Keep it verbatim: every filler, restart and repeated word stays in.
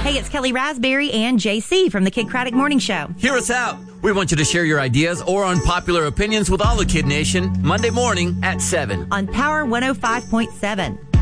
Hey, it's Kelly Raspberry and J C from the Kid Craddock Morning Show. Hear us out. We want you to share your ideas or unpopular opinions with all the Kid Nation Monday morning at seven on Power one oh five point seven.